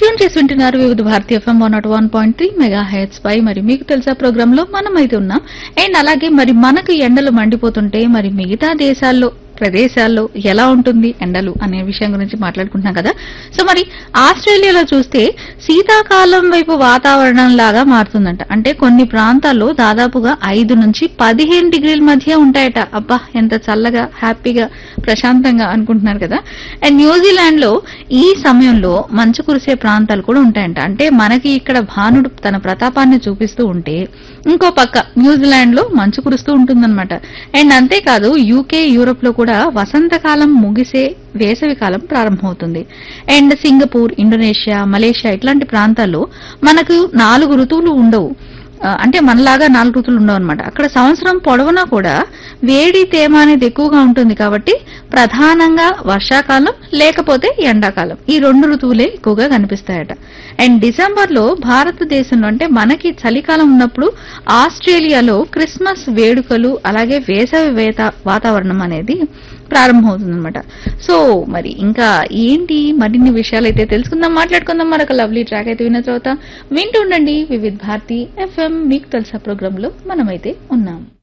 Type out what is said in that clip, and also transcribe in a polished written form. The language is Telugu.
ట్యూన్ చేసి వింటున్నారు వివిధ భారతీయ ఎఫ్ఎం 101.3 మెగా హెర్ట్జ్ పై. మరి మీకు తెలుసా ప్రోగ్రామ్ లో మనం అయితే ఉన్నాం. అండ్ అలాగే మరి మనకు ఎండలు మండిపోతుంటే మరి మిగతా ప్రదేశాల్లో ఎలా ఉంటుంది ఎండలు అనే విషయం గురించి మాట్లాడుకుంటున్నాం కదా. సో మరి ఆస్ట్రేలియాలో చూస్తే శీతాకాలం వైపు వాతావరణం లాగా మారుతుందంట. అంటే కొన్ని ప్రాంతాల్లో దాదాపుగా 5 నుంచి 15 డిగ్రీల మధ్య ఉంటాయట. అబ్బా ఎంత చల్లగా హ్యాపీగా ప్రశాంతంగా అనుకుంటున్నారు కదా. అండ్ న్యూజిలాండ్ లో ఈ సమయంలో మంచు కురిసే ప్రాంతాలు కూడా ఉంటాయంట. అంటే మనకి ఇక్కడ భానుడు తన ప్రతాపాన్ని చూపిస్తూ ఉంటే ఇంకో పక్క న్యూజిలాండ్ లో మంచు కురుస్తూ ఉంటుందన్నమాట. అండ్ అంతేకాదు యూకే యూరోప్ లో కూడా వసంతకాలం ముగిసే వేసవి కాలం ప్రారంభమవుతుంది. అండ్ సింగపూర్, ఇండోనేషియా, మలేషియా ఇట్లాంటి ప్రాంతాల్లో మనకు 4 ఋతువులు ఉండవు. అంటే మనలాగా 4 ఋతువులు ఉండవు అనమాట. అక్కడ సంవత్సరం పొడవునా కూడా వేడి తేమ అనేది ఎక్కువగా ఉంటుంది కాబట్టి ప్రధానంగా వర్షాకాలం లేకపోతే ఎండాకాలం ఈ 2 ఋతువులే ఎక్కువగా కనిపిస్తాయట. అండ్ డిసెంబర్ లో భారతదేశంలో అంటే మనకి చలికాలం ఉన్నప్పుడు ఆస్ట్రేలియాలో క్రిస్మస్ వేడుకలు అలాగే వేసవి వాతావరణం అనేది ప్రారంభమవుతుందన్నమాట. సో మరి ఇంకా ఏంటి మరిన్ని విషయాలు అయితే తెలుసుకుందాం, మాట్లాడుకుందాం. మరొక లవ్లీ ట్రాక్ అయితే విన్న తర్వాత వింటూ ఉండండి వివిధ భారతి ఎఫ్ఎం. మీకు తెలుసా ప్రోగ్రామ్ లో మనమైతే ఉన్నాం.